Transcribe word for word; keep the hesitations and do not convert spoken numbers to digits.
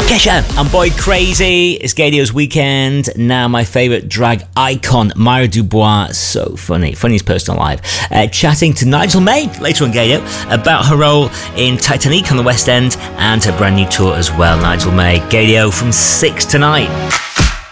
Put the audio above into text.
Kesha and Boy Crazy. It's Gayleo's weekend. Now my favourite drag icon, Myra Dubois, so funny, funniest person alive, uh, chatting to Nigel May later on Gayleo about her role in Titanic on the West End and her brand new tour as well. Nigel May, Gayleo from six tonight.